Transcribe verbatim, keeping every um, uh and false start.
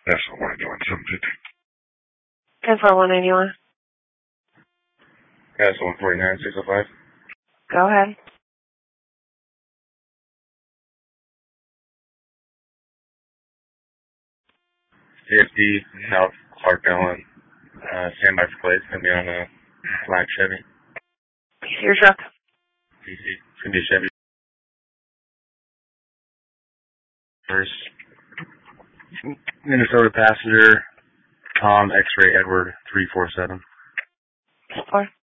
That's the one doing seven fifty. ten four one ninety-one. That's one forty-nine six oh five. Go ahead. fifty South Clark Allen. Uh, standby for plates. Gonna be on a black Chevy. P C your truck. P C. It's gonna be a Chevy. First. Minnesota passenger. Tom X-ray Edward three four seven. Four.